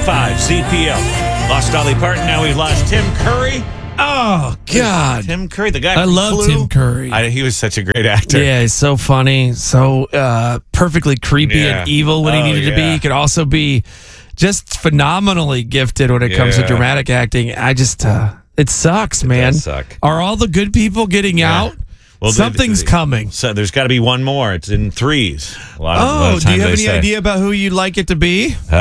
5, ZPL. Lost Dolly Parton. Now we've lost Tim Curry. Oh, God. Tim Curry, the guy I from love Clue. Tim Curry. He was such a great actor. Yeah, he's so funny, so perfectly creepy and evil when he needed to be. He could also be just phenomenally gifted when it comes to dramatic acting. I just, it sucks, man. It does suck. Are all the good people getting out? Well, something's coming. So there's got to be one more. It's in threes. A lot of do you times have they any say. idea about who you'd like it to be?